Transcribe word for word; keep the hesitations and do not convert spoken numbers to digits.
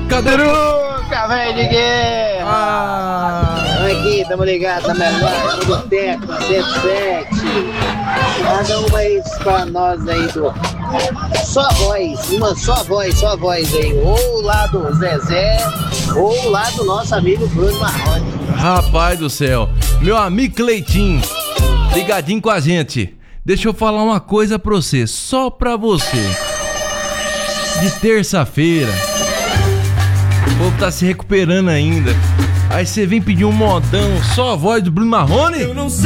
Cadeiruca, velho de guerra! Ah. Aqui, tamo ligado na melhor do Tecno cento e sete. Manda uma aí pra nós aí do. Só voz, uma só voz, só voz aí. Ou lá do Zezé, ou lá do nosso amigo Bruno Marrone. Rapaz do céu, meu amigo Cleitinho, ligadinho com a gente. Deixa eu falar uma coisa pra você, só pra você. De terça-feira, o povo tá se recuperando ainda. Aí você vem pedir um modão, só a voz do Bruno Marrone? Eu não sei.